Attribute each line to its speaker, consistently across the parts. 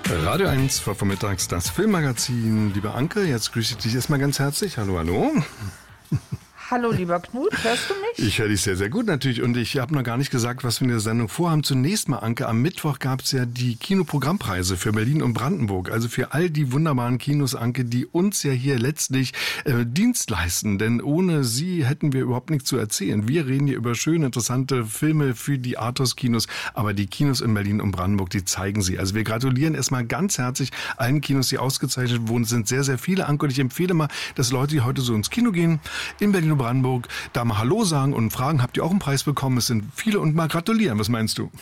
Speaker 1: Radio 1 war vormittags das Filmmagazin. Liebe Anke, jetzt grüße ich dich erstmal ganz herzlich. Hallo, hallo.
Speaker 2: Hallo, lieber Knut, hörst du mich?
Speaker 1: Ich höre dich sehr, sehr gut natürlich und ich habe noch gar nicht gesagt, was wir in der Sendung vorhaben. Zunächst mal, Anke, am Mittwoch gab es ja die Kinoprogrammpreise für Berlin und Brandenburg. Also für all die wunderbaren Kinos, Anke, die uns ja hier letztlich Dienst leisten. Denn ohne sie hätten wir überhaupt nichts zu erzählen. Wir reden hier über schöne, interessante Filme für die Arthouse-Kinos. Aber die Kinos in Berlin und Brandenburg, die zeigen sie. Also wir gratulieren erstmal ganz herzlich allen Kinos, die ausgezeichnet wurden. Es sind sehr, sehr viele, Anke. Und ich empfehle mal, dass Leute, die heute so ins Kino gehen, in Berlin und Brandenburg, da mal Hallo sagen und fragen, habt ihr auch einen Preis bekommen? Es sind viele und mal gratulieren. Was meinst du?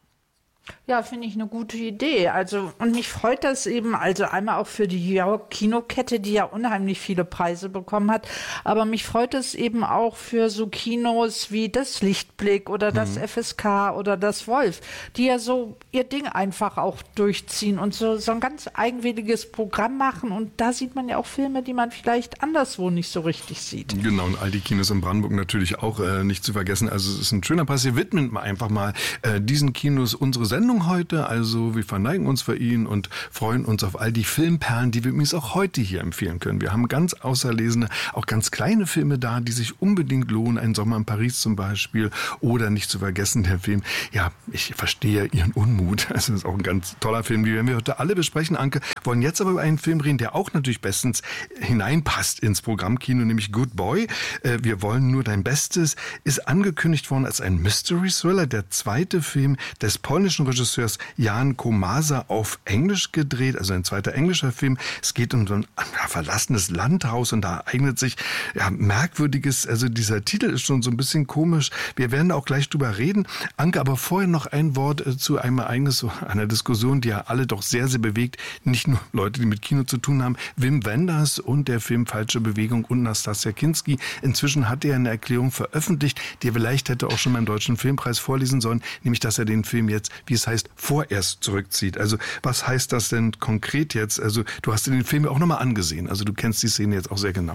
Speaker 2: Ja, finde ich eine gute Idee. Also, und mich freut das eben, also einmal auch für die Kinokette, die ja unheimlich viele Preise bekommen hat, aber mich freut es eben auch für so Kinos wie das Lichtblick oder das FSK oder das Wolf, die ja so ihr Ding einfach auch durchziehen und so ein ganz eigenwilliges Programm machen, und da sieht man ja auch Filme, die man vielleicht anderswo nicht so richtig sieht.
Speaker 1: Genau, und all die Kinos in Brandenburg natürlich auch nicht zu vergessen. Also es ist ein schöner Preis. Wir widmen einfach mal diesen Kinos unsere Sendung heute. Also wir verneigen uns für ihn und freuen uns auf all die Filmperlen, die wir übrigens auch heute hier empfehlen können. Wir haben ganz auserlesene, auch ganz kleine Filme da, die sich unbedingt lohnen. Ein Sommer in Paris zum Beispiel oder nicht zu vergessen der Film. Ja, ich verstehe Ihren Unmut. Also das ist auch ein ganz toller Film, den werden wir heute alle besprechen, Anke. Wollen jetzt aber über einen Film reden, der auch natürlich bestens hineinpasst ins Programmkino, nämlich Good Boy. Wir wollen nur dein Bestes. Ist angekündigt worden als ein Mystery-Thriller, der zweite Film des polnischen Regisseurs Jan Komasa auf Englisch gedreht, also ein zweiter englischer Film. Es geht um so ein verlassenes Landhaus und da eignet sich merkwürdiges, also dieser Titel ist schon so ein bisschen komisch. Wir werden auch gleich drüber reden. Anke, aber vorher noch ein Wort zu einem Ereignis, so einer Diskussion, die ja alle doch sehr, sehr bewegt. Nicht nur Leute, die mit Kino zu tun haben. Wim Wenders und der Film Falsche Bewegung und Nastassja Kinski. Inzwischen hat er eine Erklärung veröffentlicht, die er vielleicht hätte auch schon beim Deutschen Filmpreis vorlesen sollen, nämlich, dass er den Film jetzt, wie es heißt, vorerst zurückzieht. Also was heißt das denn konkret jetzt? Also du hast dir den Film ja auch nochmal angesehen. Also du kennst die Szene jetzt auch sehr genau.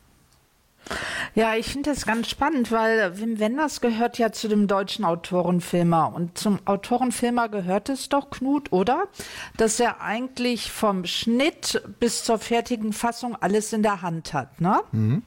Speaker 2: Ja, ich finde das ganz spannend, weil Wim Wenders gehört ja zu dem deutschen Autorenfilmer. Und zum Autorenfilmer gehört es doch, Knut, oder? Dass er eigentlich vom Schnitt bis zur fertigen Fassung alles in der Hand hat, ne? Mhm.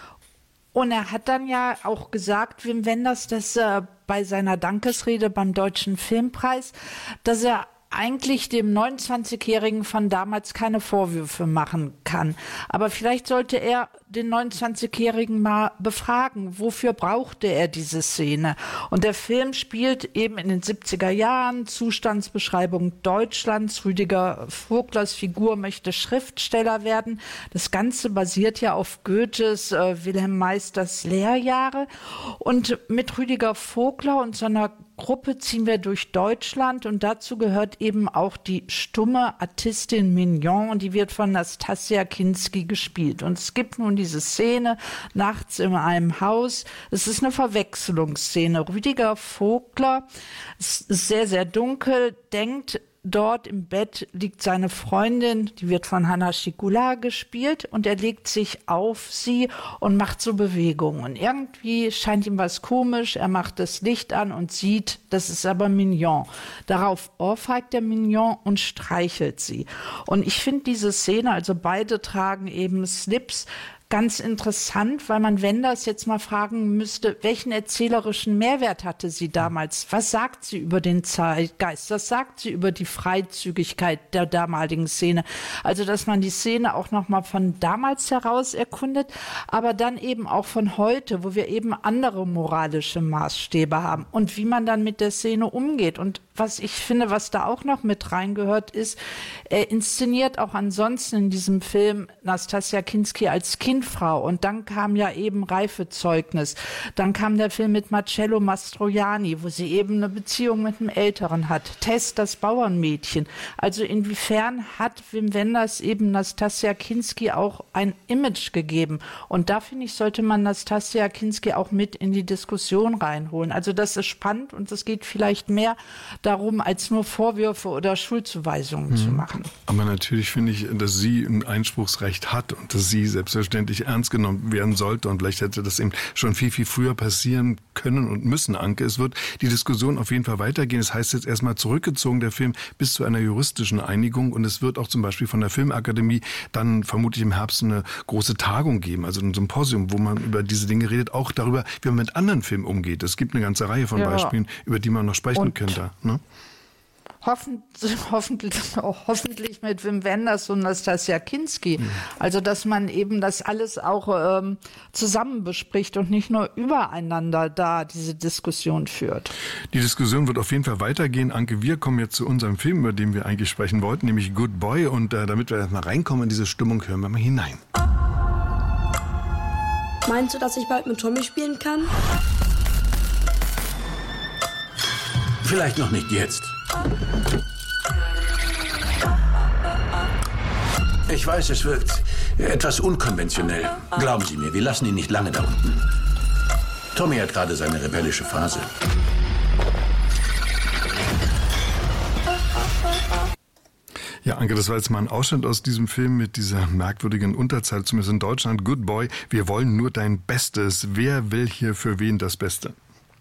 Speaker 2: Und er hat dann ja auch gesagt, Wim Wenders, dass er bei seiner Dankesrede beim Deutschen Filmpreis, dass er eigentlich dem 29-Jährigen von damals keine Vorwürfe machen kann. Aber vielleicht sollte er den 29-Jährigen mal befragen, wofür brauchte er diese Szene? Und der Film spielt eben in den 70er Jahren, Zustandsbeschreibung Deutschlands. Rüdiger Voglers Figur möchte Schriftsteller werden. Das Ganze basiert ja auf Goethes Wilhelm Meisters Lehrjahre. Und mit Rüdiger Vogler und seiner Gruppe ziehen wir durch Deutschland, und dazu gehört eben auch die stumme Artistin Mignon, und die wird von Nastassja Kinski gespielt. Und es gibt nun diese Szene nachts in einem Haus. Es ist eine Verwechslungsszene. Rüdiger Vogler, es ist sehr, sehr dunkel, denkt, dort im Bett liegt seine Freundin, die wird von Hanna Schikula gespielt, und er legt sich auf sie und macht so Bewegungen. Und irgendwie scheint ihm was komisch, er macht das Licht an und sieht, das ist aber Mignon. Darauf ohrfeigt er Mignon und streichelt sie. Und ich finde diese Szene, also beide tragen eben Slips, ganz interessant, weil man Wenders jetzt mal fragen müsste, welchen erzählerischen Mehrwert hatte sie damals? Was sagt sie über den Zeitgeist? Was sagt sie über die Freizügigkeit der damaligen Szene? Also, dass man die Szene auch noch mal von damals heraus erkundet, aber dann eben auch von heute, wo wir eben andere moralische Maßstäbe haben und wie man dann mit der Szene umgeht. Und was ich finde, was da auch noch mit reingehört ist, er inszeniert auch ansonsten in diesem Film Nastassja Kinski als Kindfrau, und dann kam ja eben Reifezeugnis, dann kam der Film mit Marcello Mastroianni, wo sie eben eine Beziehung mit einem Älteren hat, Tess, das Bauernmädchen. Also inwiefern hat Wim Wenders eben Nastassja Kinski auch ein Image gegeben, und da finde ich, sollte man Nastassja Kinski auch mit in die Diskussion reinholen. Also das ist spannend, und es geht vielleicht mehr darum, als nur Vorwürfe oder Schuldzuweisungen zu machen.
Speaker 1: Aber natürlich finde ich, dass sie ein Einspruchsrecht hat und dass sie selbstverständlich ernst genommen werden sollte. Und vielleicht hätte das eben schon viel, viel früher passieren können und müssen, Anke. Es wird die Diskussion auf jeden Fall weitergehen. Das heißt jetzt erstmal zurückgezogen, der Film, bis zu einer juristischen Einigung. Und es wird auch zum Beispiel von der Filmakademie dann vermutlich im Herbst eine große Tagung geben, also ein Symposium, wo man über diese Dinge redet, auch darüber, wie man mit anderen Filmen umgeht. Es gibt eine ganze Reihe von Beispielen, über die man noch sprechen könnte. Ne?
Speaker 2: Hoffentlich mit Wim Wenders und Nastassja Kinski. Also, dass man eben das alles auch zusammen bespricht und nicht nur übereinander da diese Diskussion führt.
Speaker 1: Die Diskussion wird auf jeden Fall weitergehen. Anke, wir kommen jetzt zu unserem Film, über den wir eigentlich sprechen wollten, nämlich Good Boy. Und damit wir erstmal reinkommen in diese Stimmung, hören wir mal hinein.
Speaker 3: Meinst du, dass ich bald mit Tommy spielen kann?
Speaker 4: Vielleicht noch nicht jetzt. Ich weiß, es wirkt etwas unkonventionell. Glauben Sie mir, wir lassen ihn nicht lange da unten. Tommy hat gerade seine rebellische Phase.
Speaker 1: Ja, Anke, das war jetzt mal ein Ausschnitt aus diesem Film mit dieser merkwürdigen Unterzahl, zumindest in Deutschland. Good Boy, wir wollen nur dein Bestes. Wer will hier für wen das Beste?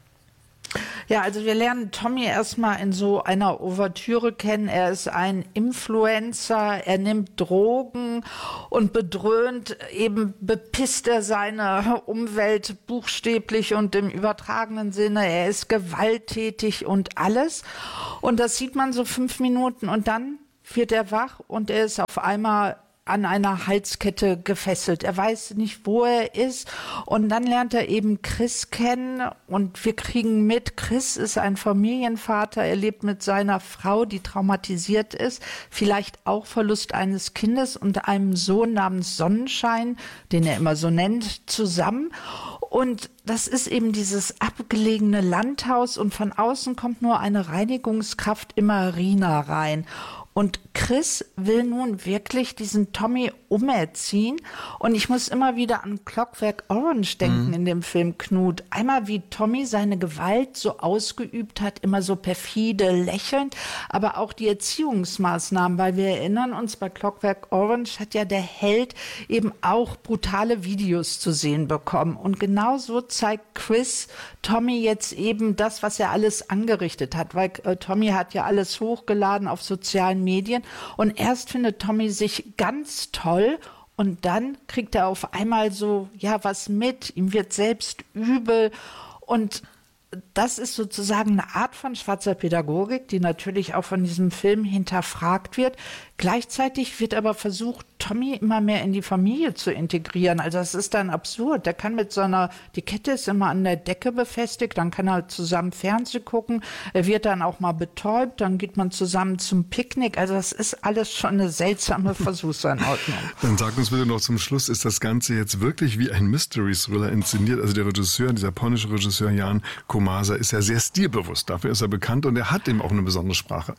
Speaker 2: Ja, also wir lernen Tommy erstmal in so einer Ouvertüre kennen. Er ist ein Influencer, er nimmt Drogen und bedröhnt, eben bepisst er seine Umwelt buchstäblich und im übertragenen Sinne. Er ist gewalttätig und alles. Und das sieht man so 5 Minuten und dann wird er wach und er ist auf einmal an einer Halskette gefesselt. Er weiß nicht, wo er ist. Und dann lernt er eben Chris kennen und wir kriegen mit, Chris ist ein Familienvater. Er lebt mit seiner Frau, die traumatisiert ist, vielleicht auch Verlust eines Kindes und einem Sohn namens Sonnenschein, den er immer so nennt, zusammen. Und das ist eben dieses abgelegene Landhaus und von außen kommt nur eine Reinigungskraft, Immerina, rein. Und Chris will nun wirklich diesen Tommy umerziehen. Und ich muss immer wieder an Clockwork Orange denken in dem Film, Knut. Einmal wie Tommy seine Gewalt so ausgeübt hat, immer so perfide, lächelnd, aber auch die Erziehungsmaßnahmen, weil wir erinnern uns, bei Clockwork Orange hat ja der Held eben auch brutale Videos zu sehen bekommen. Und genau so zeigt Chris Tommy jetzt eben das, was er alles angerichtet hat, weil Tommy hat ja alles hochgeladen auf sozialen Medien und erst findet Tommy sich ganz toll und dann kriegt er auf einmal so, ja, was mit, ihm wird selbst übel und das ist sozusagen eine Art von schwarzer Pädagogik, die natürlich auch von diesem Film hinterfragt wird. Gleichzeitig wird aber versucht, Tommy immer mehr in die Familie zu integrieren. Also das ist dann absurd. Der kann mit so einer, die Kette ist immer an der Decke befestigt, dann kann er zusammen Fernsehen gucken. Er wird dann auch mal betäubt, dann geht man zusammen zum Picknick. Also das ist alles schon eine seltsame Versuchsanordnung.
Speaker 1: Dann sag uns bitte noch zum Schluss, ist das Ganze jetzt wirklich wie ein Mystery-Thriller inszeniert? Also der Regisseur, dieser polnische Regisseur Jan Komasa, ist ja sehr stilbewusst. Dafür ist er bekannt und er hat eben auch eine besondere Sprache.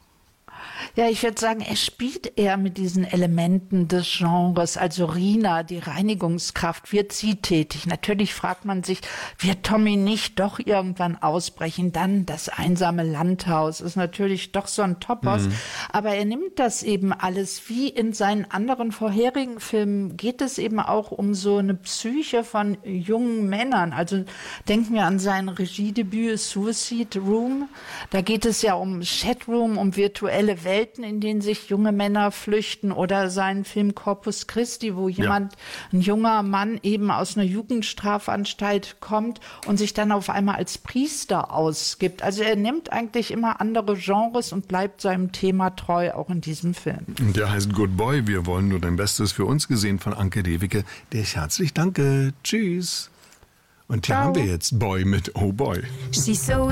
Speaker 2: Ja, ich würde sagen, er spielt eher mit diesen Elementen des Genres. Also Rina, die Reinigungskraft, wird sie tätig. Natürlich fragt man sich, wird Tommy nicht doch irgendwann ausbrechen? Dann das einsame Landhaus ist natürlich doch so ein Topos. Aber er nimmt das eben alles. Wie in seinen anderen vorherigen Filmen geht es eben auch um so eine Psyche von jungen Männern. Also denken wir an sein Regiedebüt Suicide Room. Da geht es ja um Chatroom, um virtuelle Welten, in denen sich junge Männer flüchten, oder seinen Film Corpus Christi, wo ein junger Mann eben aus einer Jugendstrafanstalt kommt und sich dann auf einmal als Priester ausgibt. Also er nimmt eigentlich immer andere Genres und bleibt seinem Thema treu, auch in diesem Film.
Speaker 1: Der heißt Good Boy, wir wollen nur dein Bestes, für uns gesehen von Anke Dewicke. Der ist herzlich danke. Tschüss. Und hier haben wir jetzt Boy mit Oh Boy.
Speaker 5: She's so